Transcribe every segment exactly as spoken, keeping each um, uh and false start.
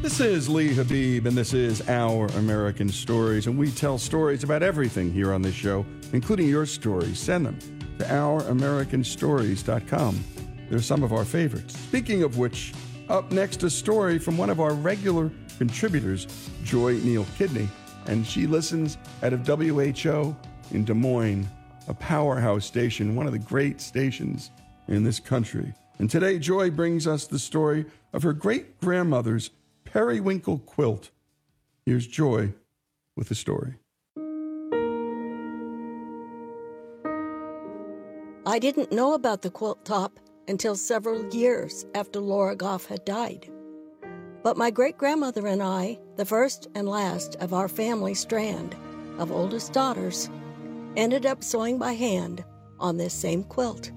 This is Lee Habib, and this is Our American Stories, and we tell stories about everything here on this show, including your stories. Send them to our american stories dot com. They're some of our favorites. Speaking of which, up next, a story from one of our regular contributors, Joy Neal-Kidney, and she listens out of W H O in Des Moines, a powerhouse station, one of the great stations in this country. And today, Joy brings us the story of her great-grandmother's periwinkle quilt. Here's Joy with the story. I didn't know about the quilt top until several years after Laura Goff had died. But my great-grandmother and I, the first and last of our family strand of oldest daughters, ended up sewing by hand on this same quilt.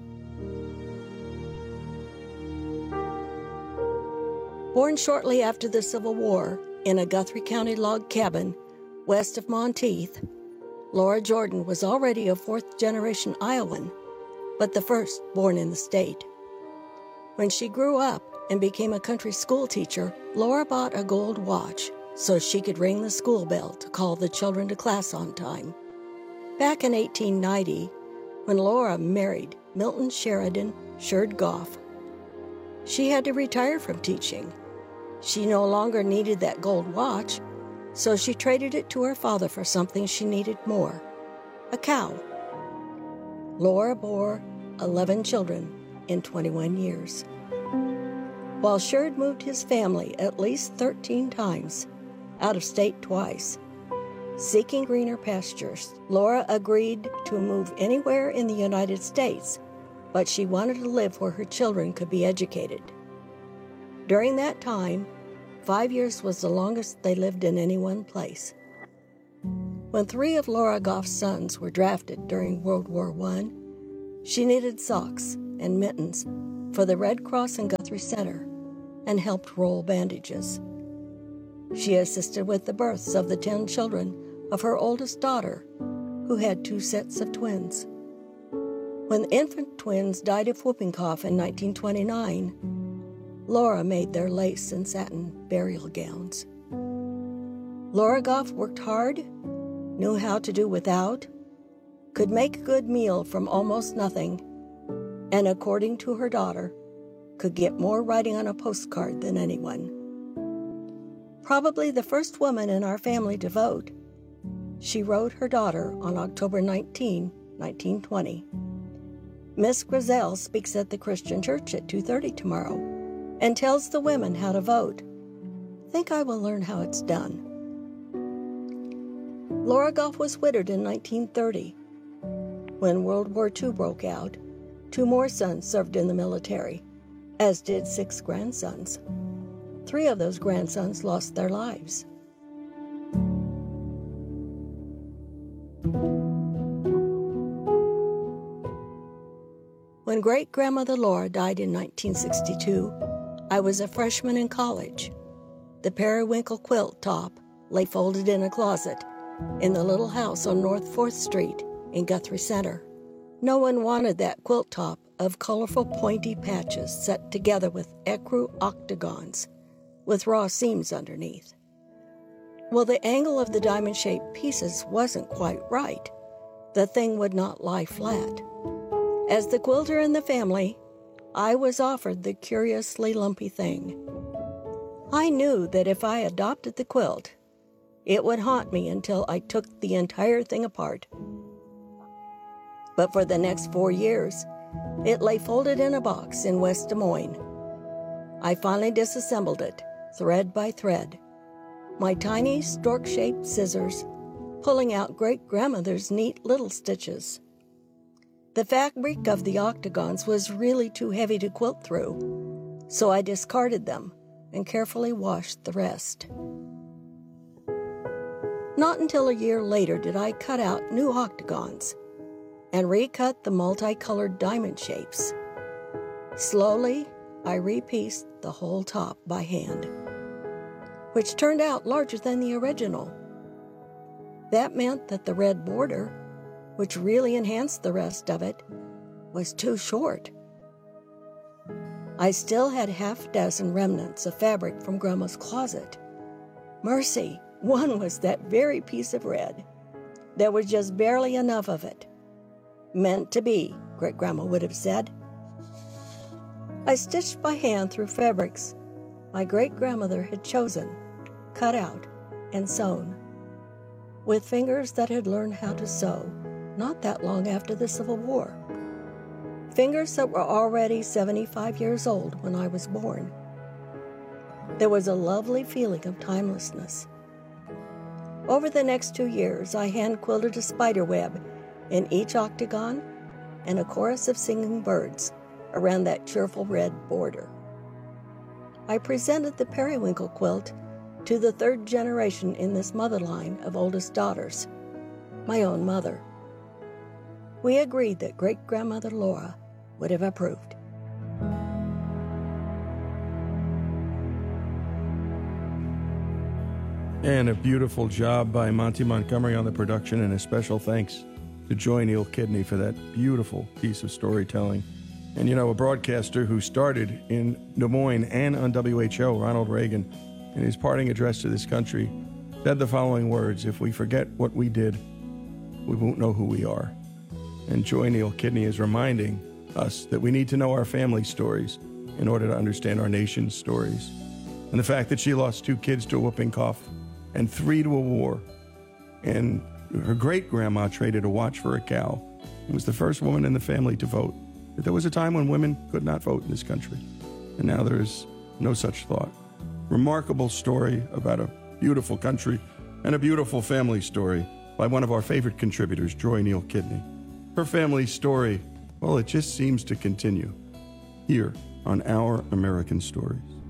Born shortly after the Civil War in a Guthrie County log cabin west of Monteith, Laura Jordan was already a fourth-generation Iowan, but the first born in the state. When she grew up and became a country school teacher, Laura bought a gold watch so she could ring the school bell to call the children to class on time. Back in eighteen ninety, when Laura married Milton Sheridan Sherd Goff, she had to retire from teaching. She no longer needed that gold watch, so she traded it to her father for something she needed more, a cow. Laura bore eleven children in twenty-one years. While Sherd moved his family at least thirteen times, out of state twice, seeking greener pastures, Laura agreed to move anywhere in the United States, but she wanted to live where her children could be educated. During that time, five years was the longest they lived in any one place. When three of Laura Goff's sons were drafted during World War One, she knitted socks and mittens for the Red Cross and Guthrie Center and helped roll bandages. She assisted with the births of the ten children of her oldest daughter, who had two sets of twins. When the infant twins died of whooping cough in nineteen twenty-nine, Laura made their lace and satin burial gowns. Laura Goff worked hard, knew how to do without, could make a good meal from almost nothing, and according to her daughter, could get more writing on a postcard than anyone. Probably the first woman in our family to vote, she wrote her daughter on October nineteenth, nineteen twenty. Miss Grizel speaks at the Christian Church at two thirty tomorrow and tells the women how to vote. Think I will learn how it's done. Laura Goff was widowed in nineteen thirty. When World War Two broke out, two more sons served in the military, as did six grandsons. Three of those grandsons lost their lives. When great-grandmother Laura died in nineteen sixty-two, I was a freshman in college. The periwinkle quilt top lay folded in a closet in the little house on North fourth Street in Guthrie Center. No one wanted that quilt top of colorful pointy patches set together with ecru octagons with raw seams underneath. Well, the angle of the diamond-shaped pieces wasn't quite right. The thing would not lie flat. As the quilter in the family, I was offered the curiously lumpy thing. I knew that if I adopted the quilt, it would haunt me until I took the entire thing apart. But for the next four years, it lay folded in a box in West Des Moines. I finally disassembled it, thread by thread, my tiny stork-shaped scissors pulling out great-grandmother's neat little stitches. The fabric of the octagons was really too heavy to quilt through, so I discarded them and carefully washed the rest. Not until a year later did I cut out new octagons and recut the multicolored diamond shapes. Slowly, I repieced the whole top by hand, which turned out larger than the original. That meant that the red border, which really enhanced the rest of it, was too short. I still had half a dozen remnants of fabric from Grandma's closet, Mercy, one was that very piece of red. There was just barely enough of it. Meant to be, Great-Grandma would have said. I stitched by hand through fabrics my great-grandmother had chosen, cut out, and sewn, with fingers that had learned how to sew not that long after the Civil War. Fingers that were already seventy-five years old when I was born. There was a lovely feeling of timelessness. Over the next two years, I hand-quilted a spider web in each octagon and a chorus of singing birds around that cheerful red border. I presented the periwinkle quilt to the third generation in this mother line of oldest daughters, my own mother. We agreed that Great-Grandmother Laura would have approved. And a beautiful job by Monty Montgomery on the production, and a special thanks to Joy Neal Kidney for that beautiful piece of storytelling. And, you know, a broadcaster who started in Des Moines and on W H O, Ronald Reagan, in his parting address to this country, said the following words: "If we forget what we did, we won't know who we are." And Joy Neal Kidney is reminding us that we need to know our family stories in order to understand our nation's stories. And the fact that she lost two kids to a whooping cough and three to a war, and her great-grandma traded a watch for a cow, and was the first woman in the family to vote. That there was a time when women could not vote in this country, and now there is no such thought. Remarkable story about a beautiful country and a beautiful family story by one of our favorite contributors, Joy Neal Kidney. Her family story, well, it just seems to continue here on Our American Stories.